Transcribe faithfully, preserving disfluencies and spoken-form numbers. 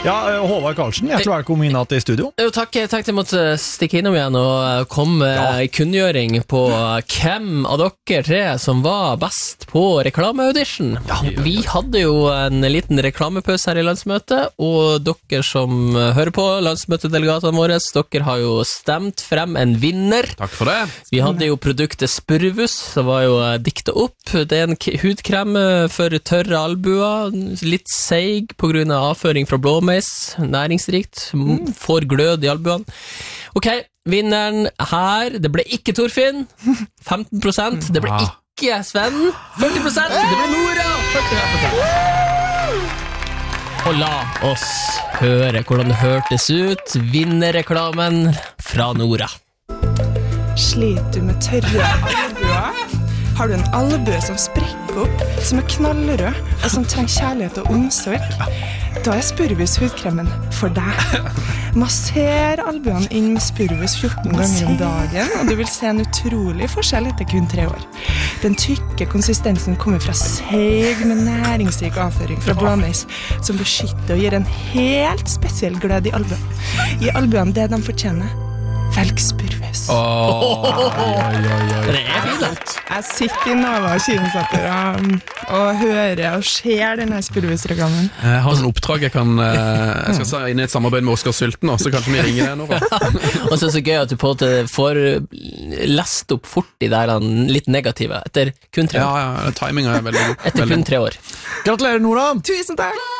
Ja, Håvard Karlsen, jeg tror jeg kom inn i studio. Jo, takk, jeg tenkte jeg måtte stikke innom igjen og komme med ja. kunngjøring på hvem av dere tre som var best på reklameaudition. Ja, vi hadde jo en liten reklamepause her i landsmøtet, og dere som hører på, landsmøtedelegatene våre, dere har jo stemt frem en vinner. Takk for det. Vi hadde jo produktet Spurvus, som var jo diktet opp. Det er en hudkrem for tørre albuer, litt seig på grunn av avføring fra blåmeis, næringsrikt, får glød i albuene. Ok, vinneren her, det ble ikke Torfinn, femten prosent, det ble ikke Sven, førti prosent, det ble Nora, førtifem prosent. Og la oss høre hvordan det hørtes ut, vinnerreklamen fra Nora. Sliter du med tørre albuer? Har du en albue som sprekker opp, som er knallrød, og som trenger kjærlighet og omsorg? Da er Spurvus hudkremen for deg. Masser albuene inn med Spurvus fjorten ganger om dagen, og du vil se en utrolig forskjell etter kun tre år. Den tykke konsistensen kommer fra seig med næringsrik avføring fra blåmeis, som beskytter og gir en helt spesiell glød i albuen. I albuen det de fortjener. Velg Spurvus. Oh, oi, oi, oi. Det er fint. Jeg sitter i Nova Kinosenter og, og hører og ser denne Spurvus-reklamen. Jeg har en oppdrag jeg kan Jeg skal se inn i et samarbeid med Oskar Sylten, så kanskje vi ringer deg nå. Og så er det så gøy at du på en måte får lest opp fort de der litt negative etter kun tre år. Ja, ja, timinga er veldig Etter kun tre år. Gratulerer, Nora. Tusen takk.